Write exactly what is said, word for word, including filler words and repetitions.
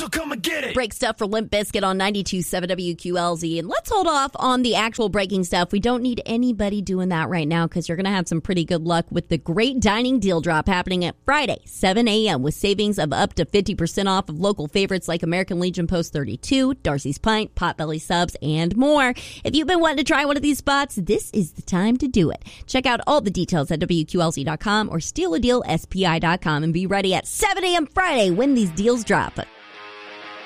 so come and get it. Break stuff for Limp Bizkit on ninety-two point seven W Q L Z. And let's hold off on the actual breaking stuff. We don't need anybody doing that right now because you're going to have some pretty good luck with the great dining deal drop happening at Friday, seven a.m. with savings of up to fifty percent off of local favorites like American Legion Post thirty-two, Darcy's Pint, Potbelly Subs, and more. If you've been wanting to try one of these spots, this is the time to do it. Check out all the details at W Q L Z dot com or steal a deal S P I dot com and be ready at seven a.m. Friday when these deals drop.